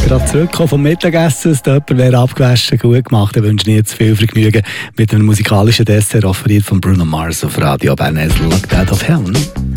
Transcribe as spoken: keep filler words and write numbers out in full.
gerade zurückgekommen vom Mittagessen. Dass jemand wäre abgewaschen, gut gemacht. Ich wünsche Ihnen jetzt viel Vergnügen mit einem musikalischen Dessert, offeriert von Bruno Mars auf Radio Bern. Look Out of Heaven.